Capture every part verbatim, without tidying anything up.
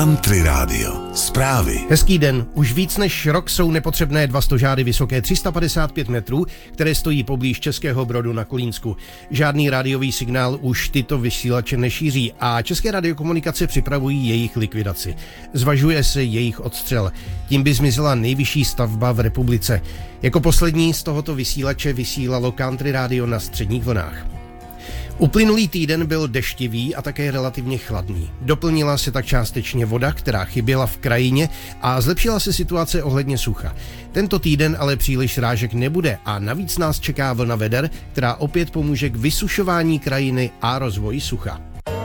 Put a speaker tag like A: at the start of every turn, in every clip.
A: Country Radio. Zprávy.
B: Hezký den. Už víc než rok jsou nepotřebné dva stožáry vysoké tři sta padesát pět metrů, které stojí poblíž Českého Brodu na Kolínsku. Žádný rádiový signál už tyto vysílače nešíří a České radiokomunikace připravují jejich likvidaci. Zvažuje se jejich odstřel. Tím by zmizela nejvyšší stavba v republice. Jako poslední z tohoto vysílače vysílalo Country Radio na středních vlnách. Uplynulý týden byl deštivý a také relativně chladný. Doplnila se tak částečně voda, která chyběla v krajině, a zlepšila se situace ohledně sucha. Tento týden ale příliš srážek nebude a navíc nás čeká vlna veder, která opět pomůže k vysušování krajiny a rozvoji sucha.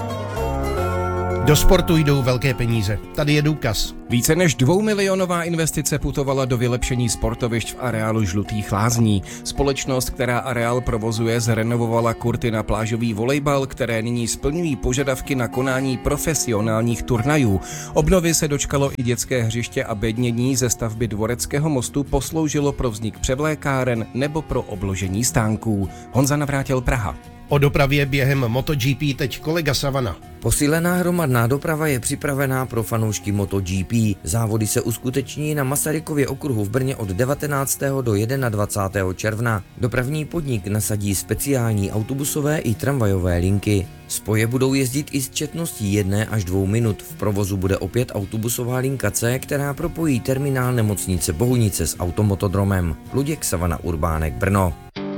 B: Do sportu jdou velké peníze. Tady je důkaz.
C: Více než dvoumilionová investice putovala do vylepšení sportovišť v areálu Žlutých lázní. Společnost, která areál provozuje, zrenovovala kurty na plážový volejbal, které nyní splňují požadavky na konání profesionálních turnajů. Obnovy se dočkalo i dětské hřiště a bednění ze stavby Dvoreckého mostu posloužilo pro vznik převlékáren nebo pro obložení stánků. Honza Navrátil, Praha.
B: O dopravě během MotoGP teď kolega Savana.
D: Posílená hromadná doprava je připravená pro fanoušky MotoGP. Závody se uskuteční na Masarykově okruhu v Brně od devatenáctého do dvacátého prvního června. Dopravní podnik nasadí speciální autobusové i tramvajové linky. Spoje budou jezdit i s četností jedné až dvou minut. V provozu bude opět autobusová linka C, která propojí terminál nemocnice Bohunice s automotodromem. Luděk, Savana, Urbánek, Brno.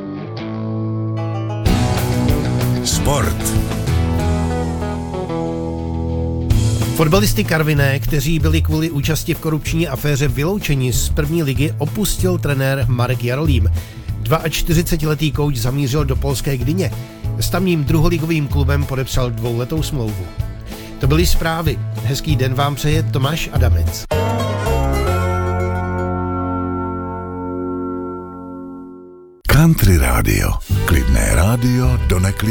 A: Sport.
B: Fotbalisty Karviné, kteří byli kvůli účasti v korupční aféře vyloučeni z první ligy, opustil trenér Marek Jarolím. čtyřicetiletý kouč zamířil do polské Gdyně. S tamním druholigovým klubem podepsal dvouletou smlouvu. To byly zprávy. Hezký den vám přeje Tomáš Adamec.
A: Country Radio. Klidné rádio do neklidné.